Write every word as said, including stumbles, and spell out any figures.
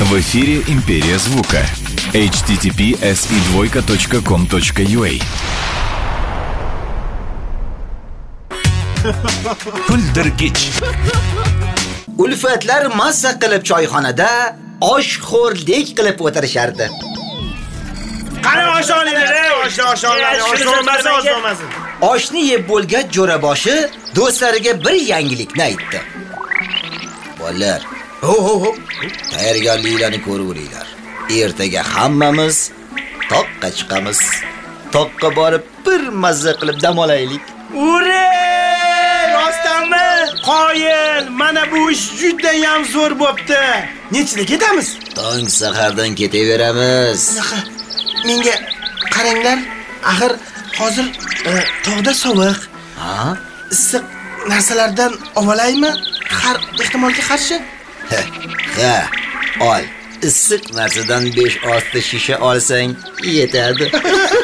В эфире «Империя звука». эйч ти ти пи эс и двойка точка ком точка ю а. Kuldirgich. Ulfatlar massa qilib choyxonada oshxo'rlik qilib o'tirishardi. Qani osh olinglar, osh osh olinglar, osh olmasin, osh olmasin. Oshni yeb bo'lgach jo'raboshi do'stlariga bir yangilikni aytdi. Bolalar, ho ho ho, tayyorgarliklarni ko'raveringlar. Ertaga hammamiz toqqa chiqamiz. Toqqa borib bir mazza qilib dam olaylik. Ure! Rostdanmi? Qoyil, mana bu ish juda ham zo'r bo'pti. Nechida ketamiz? Tong sahardan ketaveramiz. Unaqa. Menga qaranglar, axir hozir e, tog'da sovuq. Ha? Issiq narsalardan olaymi? Har ehtimolga qarshi. Ha, ol. Issiq narsadan besh olti shisha olsang yetadi.